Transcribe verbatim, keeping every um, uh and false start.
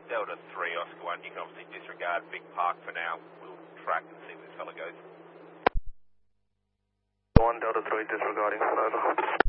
Delta three, Oscar one, you can obviously disregard Vic Park for now. We'll track and see where this fella goes. one, Delta three, disregarding, over.